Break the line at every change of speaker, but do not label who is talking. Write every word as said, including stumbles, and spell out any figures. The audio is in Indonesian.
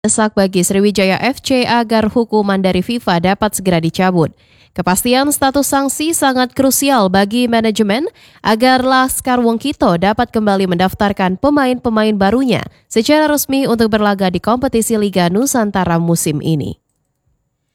Desak bagi Sriwijaya F C agar hukuman dari FIFA dapat segera dicabut. Kepastian status sanksi sangat krusial bagi manajemen agar Laskar Wongkito dapat kembali mendaftarkan pemain-pemain barunya secara resmi untuk berlaga di kompetisi Liga Nusantara musim ini.